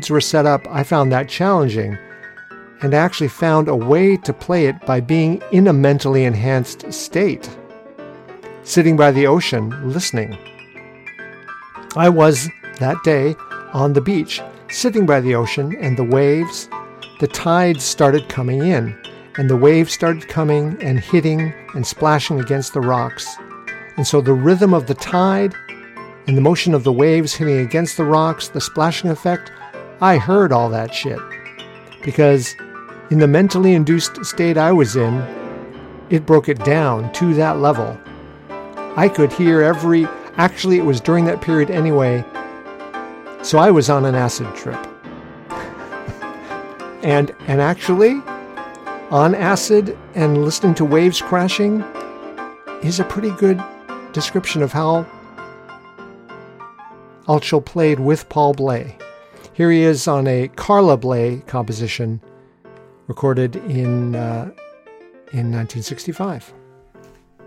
chords were set up, I found that challenging, and actually found a way to play it by being in a mentally enhanced state, sitting by the ocean, listening. I was, that day, on the beach, sitting by the ocean, and the waves, the tides started coming in, and the waves started coming and hitting and splashing against the rocks. And so the rhythm of the tide and the motion of the waves hitting against the rocks, the splashing effect, I heard all that shit. Because in the mentally induced state I was in, it broke it down to that level. I could hear actually it was during that period anyway, so I was on an acid trip. and actually, on acid and listening to waves crashing is a pretty good description of how Altschul played with Paul Bley. Here he is on a Carla Bley composition recorded in 1965.